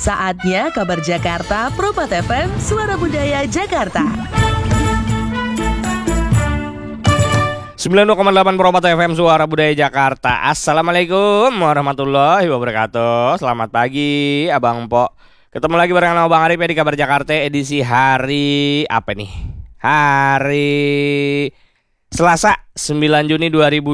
Saatnya kabar Jakarta, Propat FM, Suara Budaya Jakarta. 92,8 Propat FM, Suara Budaya Jakarta. Assalamualaikum warahmatullahi wabarakatuh. Selamat pagi Abang Po. Ketemu lagi bareng sama Bang Arif ya di Kabar Jakarta edisi hari apa nih? Hari Selasa 9 Juni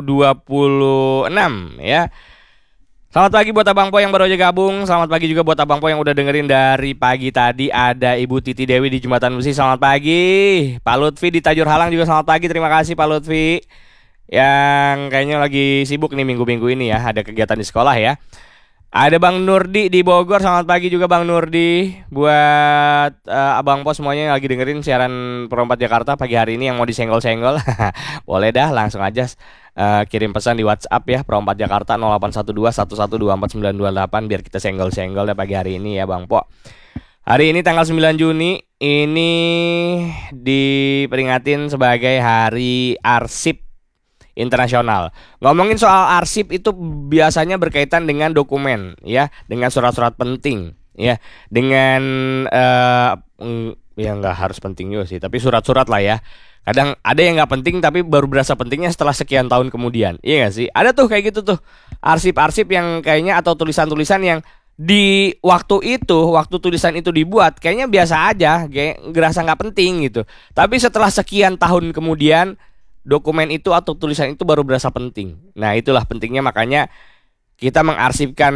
2026 ya. Selamat pagi buat Abang Po yang baru aja gabung. Selamat pagi juga buat Abang Po yang udah dengerin dari pagi tadi. Ada Ibu Titi Dewi di Jembatan Besi. Selamat pagi. Pak Lutfi di Tajur Halang juga selamat pagi. Terima kasih Pak Lutfi. Yang kayaknya lagi sibuk nih minggu-minggu ini ya. Ada kegiatan di sekolah ya. Ada Bang Nurdi di Bogor. Selamat pagi juga Bang Nurdi. Buat Abang Po semuanya yang lagi dengerin siaran Perompat Jakarta pagi hari ini yang mau disenggol-senggol. Boleh dah langsung aja kirim pesan di WhatsApp ya, Perompat Jakarta 081211249928 biar kita senggol-senggol ya pagi hari ini ya Bang Po. Hari ini tanggal 9 Juni ini diperingatin sebagai Hari Arsip Internasional. Ngomongin soal arsip itu biasanya berkaitan dengan dokumen ya, dengan surat-surat penting ya, dengan ya nggak harus penting juga sih, tapi surat-surat lah ya. Kadang ada yang nggak penting tapi baru berasa pentingnya setelah sekian tahun kemudian. Iya nggak sih? Ada tuh kayak gitu tuh arsip-arsip yang kayaknya atau tulisan-tulisan yang di waktu itu, waktu tulisan itu dibuat kayaknya biasa aja, kayak ngerasa nggak penting gitu. Tapi setelah sekian tahun kemudian dokumen itu atau tulisan itu baru berasa penting. Nah itulah pentingnya makanya kita mengarsipkan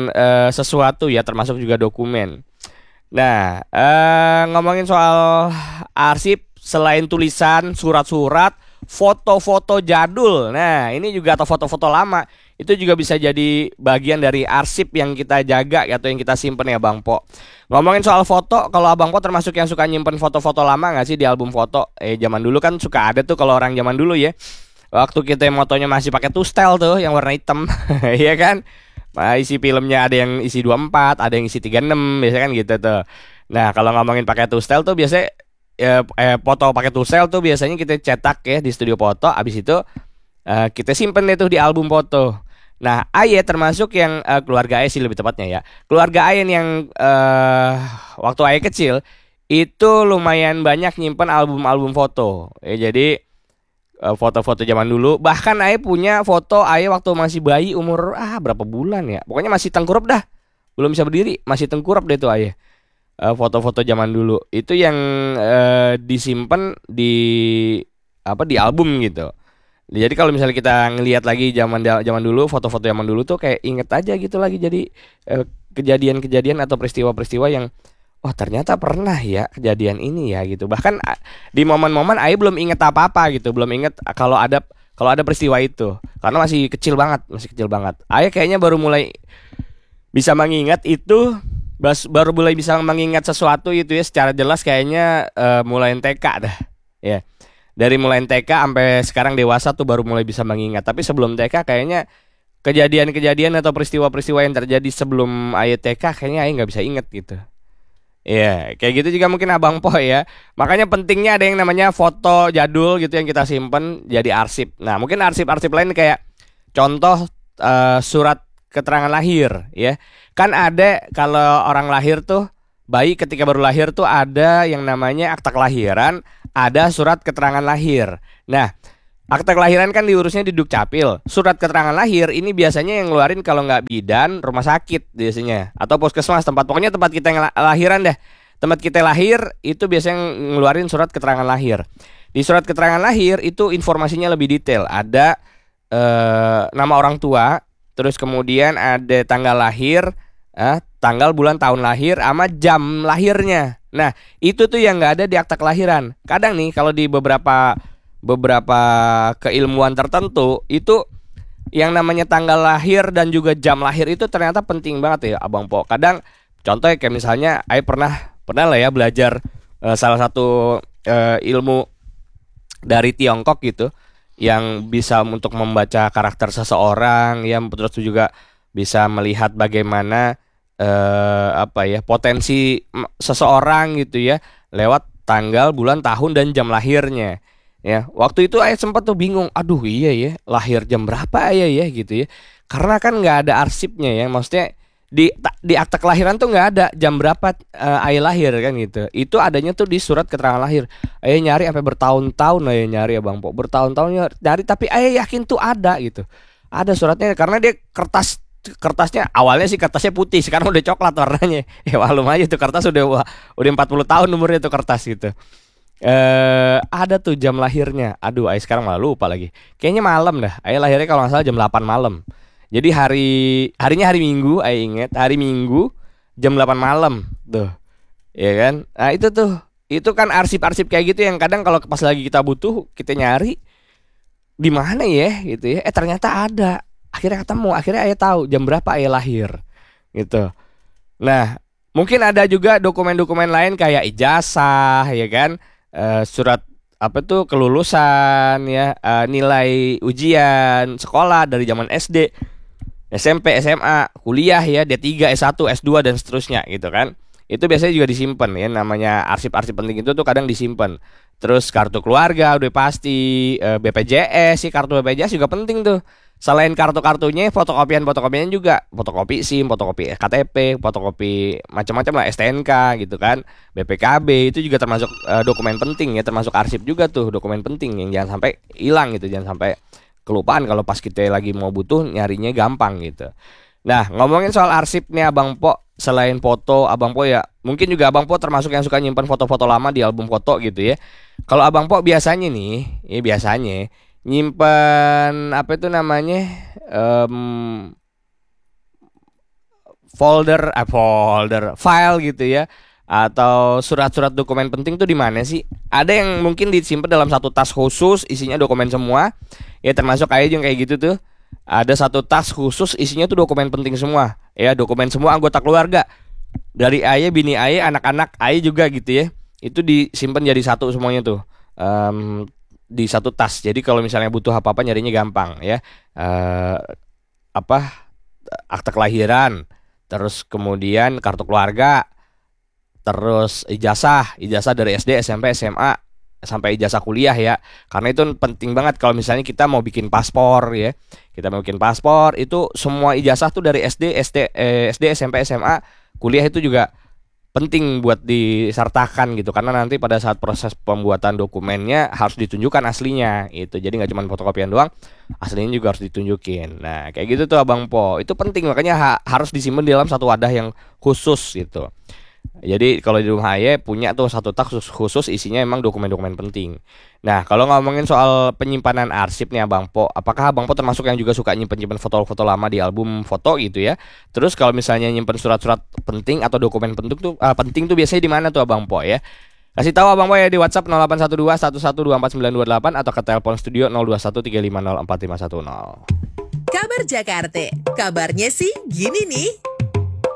sesuatu ya, termasuk juga dokumen. Nah ngomongin soal arsip, selain tulisan, surat-surat, foto-foto jadul. Nah, ini juga atau foto-foto lama itu juga bisa jadi bagian dari arsip yang kita jaga atau yang kita simpen ya Bang Po. Ngomongin soal foto, kalau Abang Po termasuk yang suka nyimpen foto-foto lama nggak sih di album foto? Zaman dulu kan suka ada tuh kalau orang zaman dulu ya. Waktu kita motonya masih pakai tustel tuh yang warna hitam, iya kan? Isi filmnya ada yang isi 24, ada yang isi 36, biasanya kan gitu tuh. Nah, kalau ngomongin pakai tustel tuh biasanya foto pakai tusel tuh biasanya kita cetak ya di studio foto, abis itu kita simpen deh tuh di album foto. Nah, Aye termasuk yang keluarga Aye sih lebih tepatnya ya. Keluarga Aye yang waktu Aye kecil itu lumayan banyak nyimpen album-album foto. Jadi foto-foto zaman dulu. Bahkan Aye punya foto Aye waktu masih bayi umur berapa bulan ya. Pokoknya masih tengkurap dah. Belum bisa berdiri, masih tengkurap deh tuh Aye. Foto-foto zaman dulu itu yang disimpan di album gitu. Jadi kalau misalnya kita ngelihat lagi zaman dulu, foto-foto zaman dulu tuh kayak inget aja gitu lagi, jadi kejadian-kejadian atau peristiwa-peristiwa yang ternyata pernah ya kejadian ini ya gitu. Bahkan di momen-momen Ayu belum inget apa-apa gitu, belum inget kalau ada peristiwa itu karena masih kecil banget. Ayu kayaknya baru mulai bisa mengingat itu. Baru mulai bisa mengingat sesuatu itu ya secara jelas kayaknya mulai TK dah ya. Dari mulai TK sampai sekarang dewasa tuh baru mulai bisa mengingat. Tapi sebelum TK kayaknya kejadian-kejadian atau peristiwa-peristiwa yang terjadi sebelum Aye TK kayaknya Aye nggak bisa inget gitu. Ya kayak gitu juga mungkin Abang Po ya. Makanya pentingnya ada yang namanya foto jadul gitu yang kita simpen jadi arsip. Nah mungkin arsip-arsip lain kayak contoh surat keterangan lahir ya. Kan ada kalau orang lahir tuh, bayi ketika baru lahir tuh ada yang namanya akta kelahiran, ada surat keterangan lahir. Nah, akta kelahiran kan diurusnya di Dukcapil. Surat keterangan lahir ini biasanya yang ngeluarin kalau nggak bidan, rumah sakit biasanya, atau puskesmas, pokoknya tempat kita yang lahiran deh. Tempat kita lahir itu biasanya ngeluarin surat keterangan lahir. Di surat keterangan lahir itu informasinya lebih detail. Ada nama orang tua, terus kemudian ada tanggal lahir, tanggal, bulan, tahun lahir, sama jam lahirnya. Nah, itu tuh yang nggak ada di akta kelahiran. Kadang nih kalau di beberapa keilmuan tertentu itu yang namanya tanggal lahir dan juga jam lahir itu ternyata penting banget ya Abang Po. Kadang contoh kayak misalnya Ayo pernah lah ya belajar salah satu ilmu dari Tiongkok gitu yang bisa untuk membaca karakter seseorang ya, terus juga bisa melihat bagaimana potensi seseorang gitu ya lewat tanggal, bulan, tahun dan jam lahirnya. Ya, waktu itu Ayah sempat tuh bingung, aduh iya ya, lahir jam berapa ya gitu ya. Karena kan nggak ada arsipnya ya, maksudnya di akte kelahiran tuh nggak ada jam berapa ayah lahir kan gitu. Itu adanya tuh di surat keterangan lahir. Ayah nyari sampai bertahun-tahun, ayah nyari ya Bang Po, bertahun-tahun nyari, tapi ayah yakin tuh ada gitu. Ada suratnya karena dia kertasnya awalnya sih kertasnya putih, sekarang udah coklat warnanya. Ya malum aja tuh kertas udah 40 tahun umurnya tuh kertas gitu. Ada tuh jam lahirnya. Aduh, ayah sekarang malah lupa lagi. Kayaknya malam dah. Ayah lahirnya kalau nggak salah jam 8 malam. Jadi harinya hari Minggu, ayah inget hari Minggu jam 8 malam tuh. Ya kan? Nah, itu kan arsip-arsip kayak gitu yang kadang kalau pas lagi kita butuh, kita nyari di mana ya gitu ya. Ternyata ada. Akhirnya ketemu, akhirnya ayah tahu jam berapa ayah lahir gitu. Nah, mungkin ada juga dokumen-dokumen lain kayak ijazah ya kan, surat apa tuh kelulusan ya, nilai ujian sekolah dari zaman SD, SMP, SMA, kuliah ya, D3, S1, S2 dan seterusnya gitu kan. Itu biasanya juga disimpan ya, namanya arsip-arsip penting itu tuh kadang disimpan. Terus kartu keluarga udah pasti, BPJS sih, kartu BPJS juga penting tuh. Selain kartu-kartunya, fotokopian-fotokopiannya juga, fotokopi SIM, fotokopi KTP, fotokopi macam-macam lah, STNK gitu kan, BPKB itu juga termasuk dokumen penting ya, termasuk arsip juga tuh, dokumen penting yang jangan sampai hilang gitu, jangan sampai kelupaan kalau pas kita lagi mau butuh nyarinya gampang gitu. Nah, ngomongin soal arsip nih Abang Po, selain foto, Abang Po ya, mungkin juga Abang Po termasuk yang suka nyimpan foto-foto lama di album foto gitu ya. Kalau Abang Po biasanya nih, ya biasanya nyimpan apa itu namanya, folder file gitu ya, atau surat-surat dokumen penting tuh di mana sih? Ada yang mungkin disimpan dalam satu tas khusus isinya dokumen semua. Ya termasuk kayak yang kayak gitu tuh. Ada satu tas khusus isinya tuh dokumen penting semua. Ya, dokumen semua anggota keluarga. Dari ayah, bini ayah, anak-anak ayah juga gitu ya. Itu disimpan jadi satu semuanya tuh. Di satu tas. Jadi kalau misalnya butuh apa-apa nyarinya gampang ya. Apa akte kelahiran, terus kemudian kartu keluarga, terus ijazah dari SD, SMP, SMA sampai ijazah kuliah ya. Karena itu penting banget kalau misalnya kita mau bikin paspor ya. Kita mau bikin paspor itu semua ijazah tuh dari SD, SMP, SMA, kuliah itu juga penting buat disertakan gitu, karena nanti pada saat proses pembuatan dokumennya harus ditunjukkan aslinya itu. Jadi nggak cuma fotokopian doang, aslinya juga harus ditunjukin. Nah kayak gitu tuh Abang Po, itu penting, makanya harus disimpan di dalam satu wadah yang khusus gitu. Jadi kalau di rumah ayah punya tuh satu tas khusus isinya emang dokumen-dokumen penting. Nah kalau ngomongin soal penyimpanan arsip nih Abang Po, apakah Abang Po termasuk yang juga suka nyimpen-nyimpen foto-foto lama di album foto gitu ya? Terus kalau misalnya nyimpen surat-surat penting atau dokumen penting tuh biasanya di mana tuh Abang Po ya? Kasih tahu Abang Po ya di WhatsApp 0812 1124 928 atau ke telepon studio 021 350 4510. Kabar Jakarta, kabarnya sih gini nih.